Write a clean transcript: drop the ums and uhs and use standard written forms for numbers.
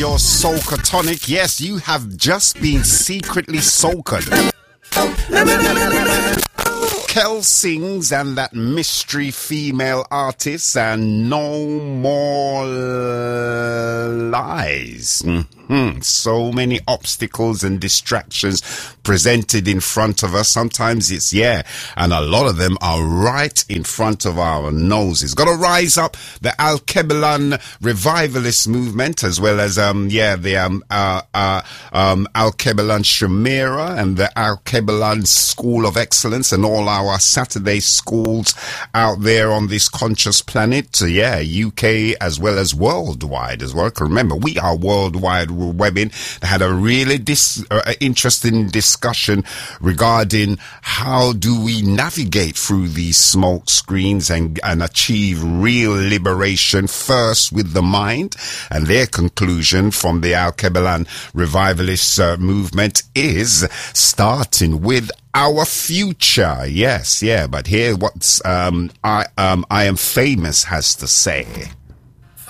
Your soca tonic, yes, you have just been secretly socaed. Kel sings and that mystery female artist and no more lies. So many obstacles and distractions presented in front of us. Sometimes it's, and a lot of them are right in front of our noses. Got to rise up the Alkebulan revivalist movement, as well as, the Alkebulan Shamira and the Alkebulan School of Excellence and all our Saturday schools out there on this conscious planet. UK as well as worldwide as well. Remember, we are worldwide webbing. They had a really interesting discussion regarding how do we navigate through these smoke screens and achieve real liberation first with the mind. And their conclusion from the Alkebulan revivalist movement is starting with our future. But here what's I Am Famous has to say.